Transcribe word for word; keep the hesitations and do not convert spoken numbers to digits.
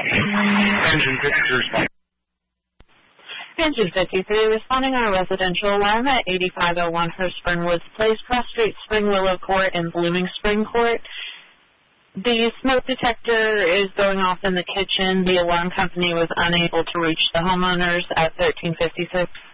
Engine fifty-three responding. Engine fifty-three responding on a residential alarm at eighty-five oh one Hurst Spring Woods Place, Cross Street, Spring Willow Court, and Blooming Spring Court. The smoke detector is going off in the kitchen. The alarm company was unable to reach the homeowners at thirteen fifty-six.